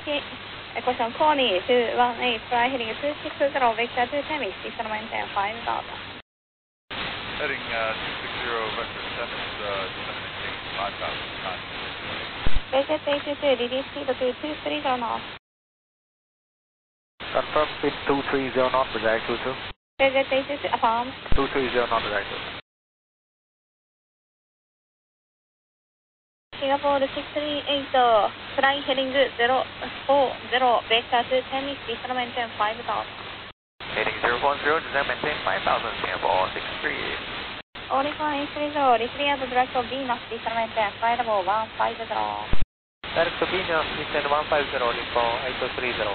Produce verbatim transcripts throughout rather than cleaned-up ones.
eight, question Connie two one eight, fly heading two six zero, vector two Temis, descend maintain five thousand. Heading uh, two six zero, vector Temis, uh, descend maintain five thousand, contact. V Z eight two two, release speed to two three zero knots. Confirm speed two three zero knots, direct two two. V Z eight two two, affirm. two three zero knots, direct two two. Singapore six three eight, uh, fly heading zero four zero, vector two Temis, descend maintain five thousand. Heading zero four zero, descend maintain five thousand, Singapore six three eight. Oricon eight three zero, declare the direct of Venus, descend maintain flight level one five zero. Direct to Venus, descend one five zero, for eight two three zero.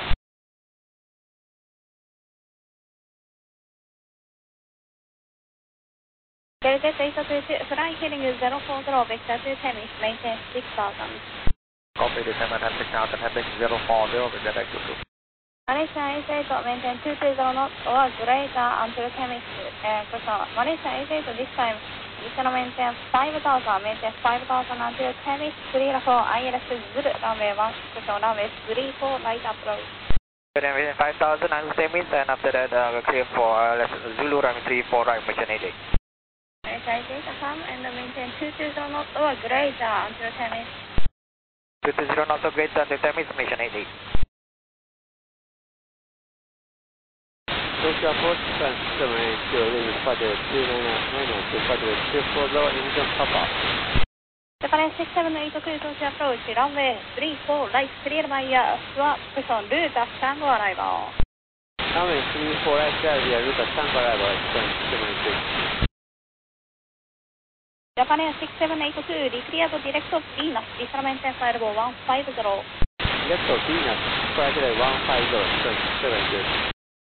V Z eight two two, fly heading zero four zero, vector two Temis, maintain six thousand. Copy, descend maintain six thousand, heading zero four zero, direct two two. Malaysia eight eight, maintain two two zero knots or greater until Temis, uh, question. Malaysia eight eight, this time, descend maintain five thousand, maintain five thousand until Temis, three four, I L S Zulu, runway one, question, runway three four, light approach. Within five thousand, and Temis, and after that, uh, we're clear for uh, Zulu, runway three four, right, mission eight eight. Malaysia eight eight, affirm, and maintain two two zero knots or greater until Temis. two two zero knots or greater until Temis, mission eight eight. Tokyo Airport, seven eight zero, departure two nine nine, departure two four zero, engine Papa. Japan six seven eight two, Tokyo approach, runway three four, right, clear by uh, swap, question, route of Tango arrival. Runway three four, right, clear via route of Tango arrival, seven eight two. Japan six seven eight two, declare the direct of Venus, descend maintain flight level one five zero. Direct of Venus, flight level one five zero, seven eight two.